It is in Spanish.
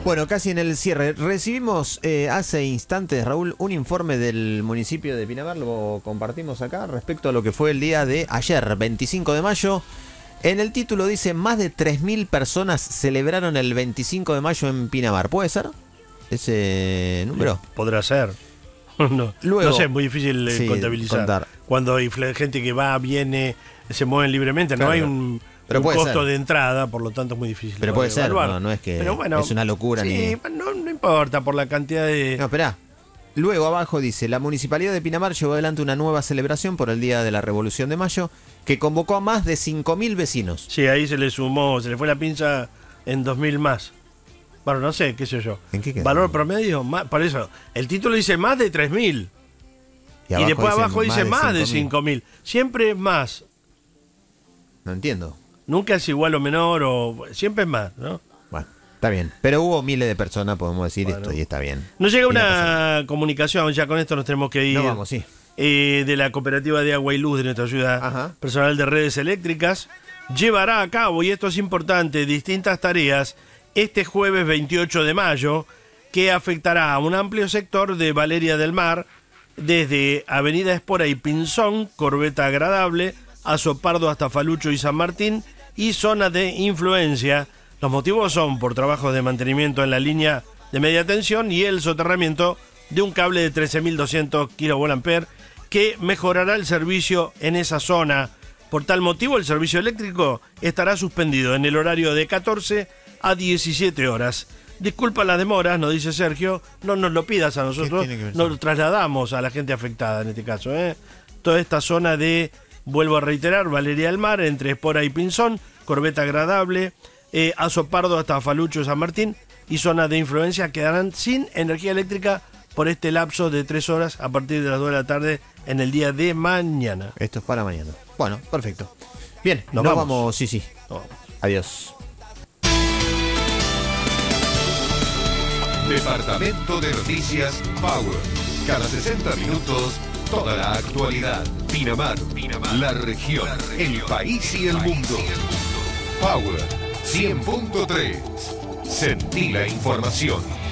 Bueno, casi en el cierre. Recibimos hace instantes, Raúl, un informe del municipio de Pinamar, lo compartimos acá, respecto a lo que fue el día de ayer, 25 de mayo. En el título dice, más de 3.000 personas celebraron el 25 de mayo en Pinamar. ¿Puede ser ese número? Podrá ser. No, Luego, no sé, es muy difícil contabilizar. Contar. Cuando hay gente que va, viene, se mueven libremente, claro, no hay un costo de entrada, por lo tanto es muy difícil. Pero puede ser, no es que bueno, es una locura. Sí, no importa por la cantidad de... No, esperá. Luego abajo dice, la Municipalidad de Pinamar llevó adelante una nueva celebración por el Día de la Revolución de Mayo que convocó a más de 5.000 vecinos. Sí, ahí se le sumó, se le fue la pinza en 2.000 más. Bueno, no sé, qué sé yo. ¿En qué quedó? Valor promedio, por eso, el título dice más de 3.000. Y después abajo dice más de 5.000. Siempre es más. No entiendo. Nunca es igual o menor, siempre es más, ¿no? Bueno, está bien. Pero hubo miles de personas, podemos decir esto, y está bien. Nos llega una comunicación, ya con esto nos tenemos que ir. No vamos, sí. De la Cooperativa de Agua y Luz de nuestra ciudad. Ajá. Personal de redes eléctricas llevará a cabo, y esto es importante, distintas tareas este jueves 28 de mayo que afectará a un amplio sector de Valeria del Mar, desde Avenida Espora y Pinzón, Corbeta Agradable, Azopardo hasta Falucho y San Martín, y zona de influencia. Los motivos son por trabajos de mantenimiento en la línea de media tensión y el soterramiento de un cable de 13.200 kV que mejorará el servicio en esa zona. Por tal motivo, el servicio eléctrico estará suspendido en el horario de 14 a 17 horas. Disculpa las demoras, nos dice Sergio, no nos lo pidas a nosotros, nos lo trasladamos a la gente afectada en este caso. Toda esta zona de, vuelvo a reiterar, Valeria del Mar, entre Espora y Pinzón, Corbeta Agradable, Azopardo hasta Falucho y San Martín, y zona de influencia quedarán sin energía eléctrica por este lapso de 3 horas a partir de las 2 de la tarde en el día de mañana. Esto es para mañana. Bueno, perfecto. Bien, nos vamos. Sí. Nos vamos. Adiós. Departamento de Noticias Power. Cada 60 minutos, toda la actualidad. Pinamar, la región, el país y el mundo. Power 100.3. Sentí la información.